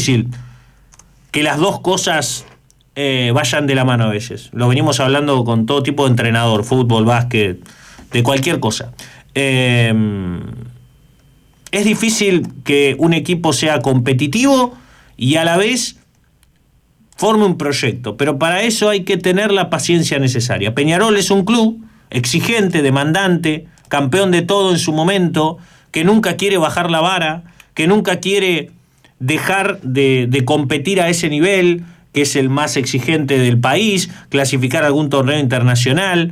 difícil que las dos cosas vayan de la mano a veces. Lo venimos hablando con todo tipo de entrenador, fútbol, básquet, de cualquier cosa. Es difícil que un equipo sea competitivo y a la vez forme un proyecto, pero para eso hay que tener la paciencia necesaria. Peñarol es un club exigente, demandante, campeón de todo en su momento, que nunca quiere bajar la vara, que nunca quiere dejar de competir a ese nivel, que es el más exigente del país, clasificar algún torneo internacional,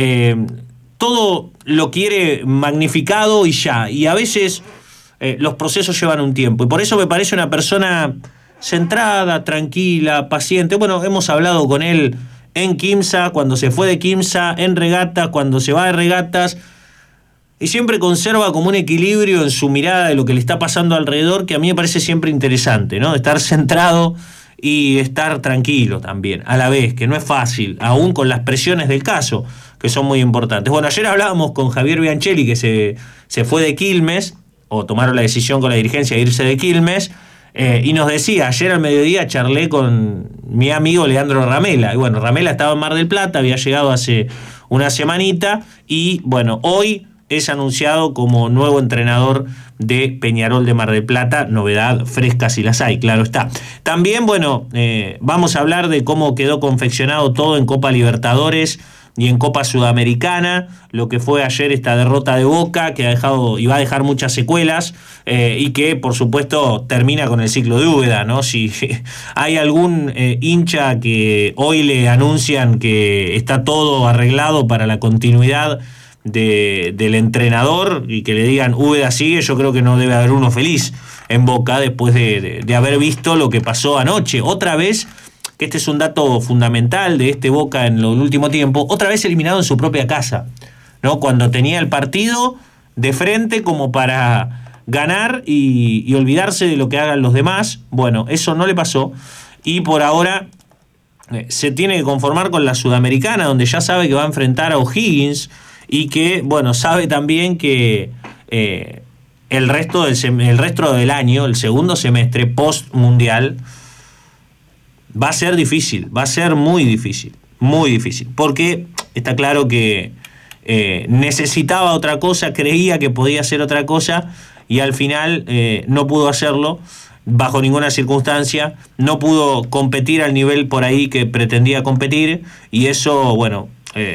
todo lo quiere magnificado y ya, y a veces los procesos llevan un tiempo, y por eso me parece una persona centrada, tranquila, paciente. Bueno, hemos hablado con él en Quimsa, cuando se fue de Quimsa, en regatas, cuando se va de regatas, y siempre conserva como un equilibrio en su mirada de lo que le está pasando alrededor, que a mí me parece siempre interesante, ¿no? Estar centrado y estar tranquilo también, a la vez, que no es fácil, aún con las presiones del caso, que son muy importantes. Bueno, ayer hablábamos con Javier Bianchelli, que se fue de Quilmes, o tomaron la decisión con la dirigencia de irse de Quilmes, y nos decía, ayer al mediodía charlé con mi amigo Leandro Ramela, y bueno, Ramela estaba en Mar del Plata, había llegado hace una semanita, y bueno, hoy es anunciado como nuevo entrenador de Peñarol de Mar del Plata. Novedad fresca si las hay, claro está. También, bueno, vamos a hablar de cómo quedó confeccionado todo en Copa Libertadores y en Copa Sudamericana, lo que fue ayer esta derrota de Boca, que ha dejado y va a dejar muchas secuelas, y que por supuesto termina con el ciclo de Úbeda, ¿no? Si hay algún hincha que hoy le anuncian que está todo arreglado para la continuidad del entrenador y que le digan Úbeda sigue, yo creo que no debe haber uno feliz en Boca después de haber visto lo que pasó anoche. Otra vez, que este es un dato fundamental de este Boca en el último tiempo, otra vez eliminado en su propia casa, ¿no? Cuando tenía el partido de frente como para ganar y olvidarse de lo que hagan los demás. Bueno, eso no le pasó, y por ahora se tiene que conformar con la Sudamericana, donde ya sabe que va a enfrentar a O'Higgins, y que, bueno, sabe también que el resto del año, el segundo semestre post-mundial, va a ser difícil, va a ser muy difícil, porque está claro que necesitaba otra cosa, creía que podía hacer otra cosa, y al final no pudo hacerlo bajo ninguna circunstancia, no pudo competir al nivel por ahí que pretendía competir, y eso, bueno,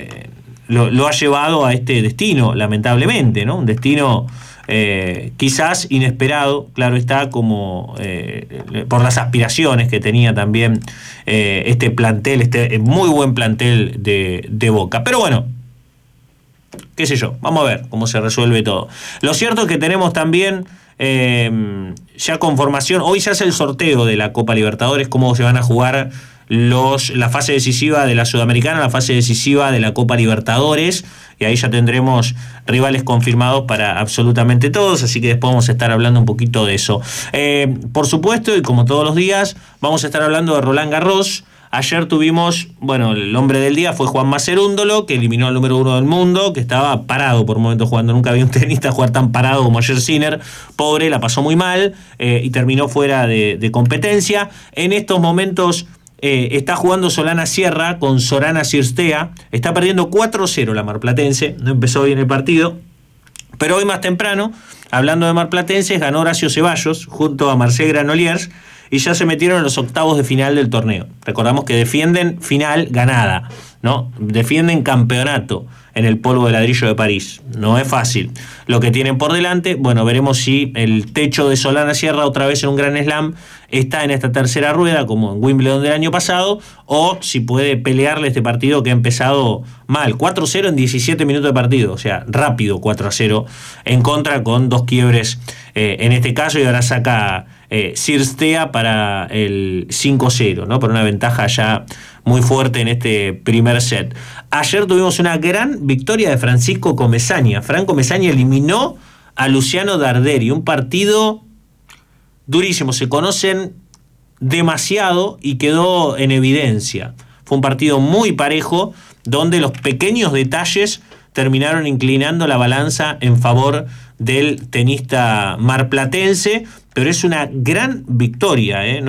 lo ha llevado a este destino, lamentablemente, ¿no? Un destino quizás inesperado, claro está, como por las aspiraciones que tenía también este plantel, este muy buen plantel de Boca. Pero bueno, qué sé yo, vamos a ver cómo se resuelve todo. Lo cierto es que tenemos también ya conformación, hoy se hace el sorteo de la Copa Libertadores, cómo se van a jugar la fase decisiva de la Sudamericana, la fase decisiva de la Copa Libertadores, y ahí ya tendremos rivales confirmados para absolutamente todos, así que después vamos a estar hablando un poquito de eso. Por supuesto, y como todos los días, vamos a estar hablando de Roland Garros. Ayer tuvimos, bueno, el hombre del día fue Juanma Cerúndolo, que eliminó al número 1 del mundo, que estaba parado por momentos jugando. Nunca vi un tenista jugar tan parado como ayer Sinner. Pobre, la pasó muy mal, y terminó fuera de competencia. En estos momentos está jugando Solana Sierra con Sorana Cirstea. Está perdiendo 4-0 la marplatense. No empezó bien el partido. Pero hoy más temprano, hablando de marplatenses, ganó Horacio Ceballos junto a Marcel Granollers, y ya se metieron en los octavos de final del torneo. Recordamos que defienden final ganada, ¿no? Defienden campeonato en el polvo de ladrillo de París. No es fácil lo que tienen por delante. Bueno, veremos si el techo de Solana Sierra, otra vez en un Grand Slam, está en esta tercera rueda, como en Wimbledon del año pasado, o si puede pelearle este partido que ha empezado mal. 4-0 en 17 minutos de partido, o sea, rápido 4-0 en contra, con 2 quiebres en este caso, y ahora saca Cirstea para el 5-0, ¿no? Por una ventaja ya muy fuerte en este primer set. Ayer tuvimos una gran victoria de Francisco Comesaña. Fran Comesaña eliminó a Luciano Darderi, un partido durísimo, se conocen demasiado y quedó en evidencia. Fue un partido muy parejo, donde los pequeños detalles terminaron inclinando la balanza en favor del tenista marplatense, pero es una gran victoria, ¿eh?